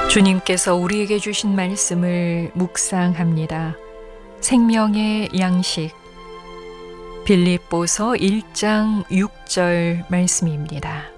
주님께서 우리에게 주신 말씀을 묵상합니다. 생명의 양식 빌립보서 1장 6절 말씀입니다.